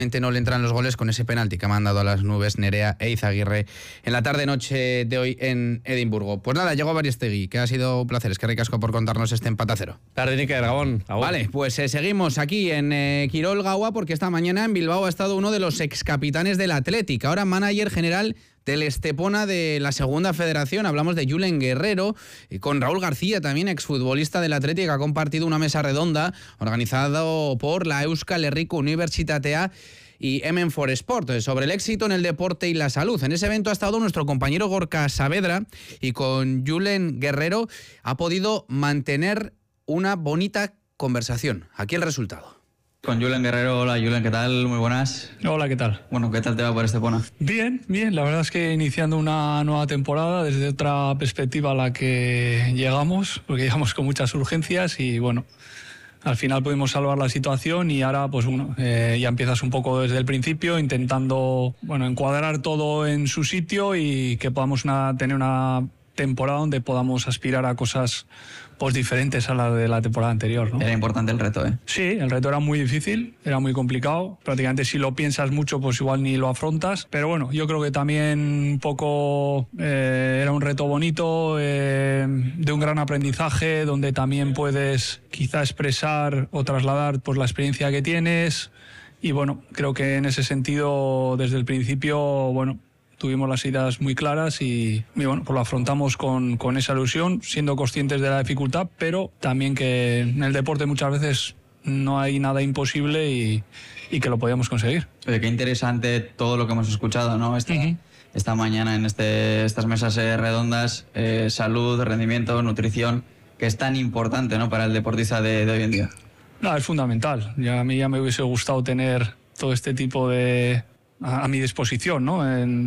No le entran los goles con ese penalti que ha mandado a las nubes Nerea e Izaguirre en la tarde-noche de hoy en Edimburgo. Pues nada, llegó Bariestegui, que ha sido un placer. Es que ricasco por contarnos este empate a 0. Tarde, Iker, Gabón. Vale, pues seguimos aquí en Quirol Gaua, porque esta mañana en Bilbao ha estado uno de los excapitanes del Athletic, ahora manager general del Estepona de la Segunda Federación. Hablamos de Julen Guerrero, y con Raúl García, también exfutbolista del Athletic, que ha compartido una mesa redonda organizado por la Euskal Herriko Unibertsitatea y Hemen4 Sport, sobre el éxito en el deporte y la salud. En ese evento ha estado nuestro compañero Gorka Saavedra, y con Julen Guerrero ha podido mantener una bonita conversación. Aquí el resultado. Con Julen Guerrero. Hola Julen, ¿qué tal? Muy buenas. Hola, ¿qué tal? Bueno, ¿qué tal te va por Estepona? Bien, la verdad es que iniciando una nueva temporada desde otra perspectiva a la que llegamos, porque llegamos con muchas urgencias y bueno, al final pudimos salvar la situación y ahora pues bueno, ya empiezas un poco desde el principio intentando encuadrar todo en su sitio y que podamos tener una temporada donde podamos aspirar a cosas pues diferentes a las de la temporada anterior, ¿no? Era importante el reto, ¿eh? Sí, el reto era muy difícil, era muy complicado. Prácticamente si lo piensas mucho, pues igual ni lo afrontas. Pero bueno, yo creo que también un poco era un reto bonito, de un gran aprendizaje, donde también puedes quizá expresar o trasladar pues la experiencia que tienes. Y bueno, creo que en ese sentido, desde el principio, bueno, tuvimos las ideas muy claras y bueno, pues lo afrontamos con esa ilusión, siendo conscientes de la dificultad, pero también que en el deporte muchas veces no hay nada imposible y que lo podíamos conseguir. Oye, qué interesante todo lo que hemos escuchado, ¿no? Esta mañana en estas mesas redondas, salud, rendimiento, nutrición, que es tan importante, ¿no?, para el deportista de hoy en día. No, es fundamental. A mí ya me hubiese gustado tener todo este tipo de a mi disposición, ¿no?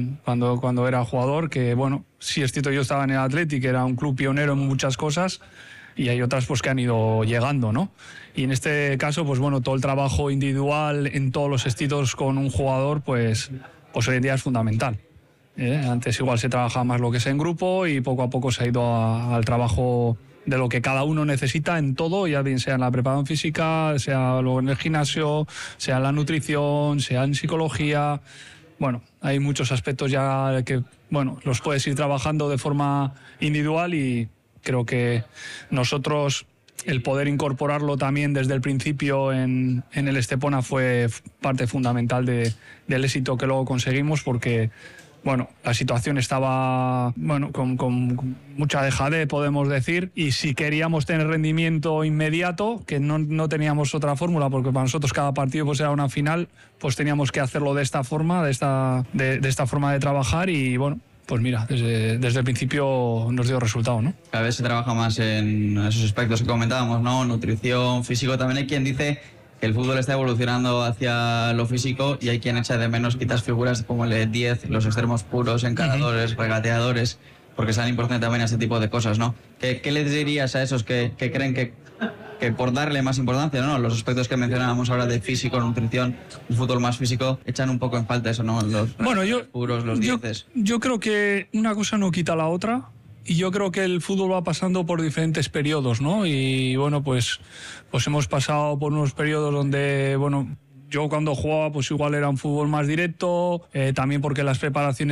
Cuando era jugador, que bueno, sí es cierto, yo estaba en el Athletic, que era un club pionero en muchas cosas, y hay otras pues que han ido llegando, ¿no? Y en este caso, pues bueno, todo el trabajo individual en todos los estilos con un jugador, pues hoy en día es fundamental. Antes igual se trabajaba más lo que es en grupo y poco a poco se ha ido al trabajo de lo que cada uno necesita en todo, ya bien sea en la preparación física, sea luego en el gimnasio, sea en la nutrición, sea en psicología. Bueno, hay muchos aspectos ya que, bueno, los puedes ir trabajando de forma individual y creo que nosotros el poder incorporarlo también desde el principio en el Estepona fue parte fundamental del éxito que luego conseguimos, porque bueno, la situación estaba con mucha dejadez, podemos decir, y si queríamos tener rendimiento inmediato, que no teníamos otra fórmula, porque para nosotros cada partido pues era una final, pues teníamos que hacerlo de esta forma, de esta forma de trabajar y bueno, pues mira, desde el principio nos dio resultado, ¿no? Cada vez se trabaja más en esos aspectos que comentábamos, ¿no? Nutrición, físico. También hay quien dice que el fútbol está evolucionando hacia lo físico y hay quien echa de menos quizás figuras como el 10, los extremos puros, encaradores, regateadores, porque es tan importante también a este tipo de cosas, ¿no? ¿Qué les dirías a esos que creen que por darle más importancia, ¿no?, los aspectos que mencionábamos ahora de físico, nutrición, un fútbol más físico, echan un poco en falta eso, ¿no? Los puros, los 10. Yo creo que una cosa no quita la otra. Y yo creo que el fútbol va pasando por diferentes periodos, ¿no? Y bueno, pues hemos pasado por unos periodos donde, bueno, yo cuando jugaba pues igual era un fútbol más directo, también porque las preparaciones